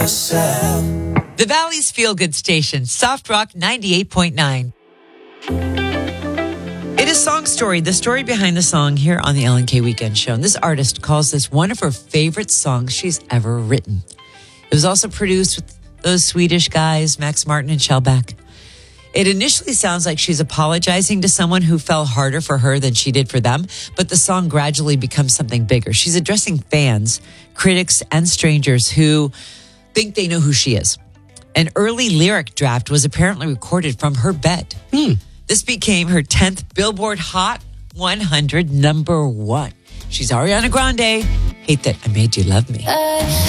The Valley's feel-good station, Soft Rock 98.9. It is Song Story, the story behind the song here on the LNK Weekend Show. And this artist calls this one of her favorite songs she's ever written. It was also produced with those Swedish guys, Max Martin and Shellback. It initially sounds like she's apologizing to someone who fell harder for her than she did for them, but the song gradually becomes something bigger. She's addressing fans, critics, and strangers who think they know who she is. An early lyric draft was apparently recorded from her bed. This became her 10th Billboard Hot 100 #1. She's Ariana Grande. Hate That I Made You Love Me.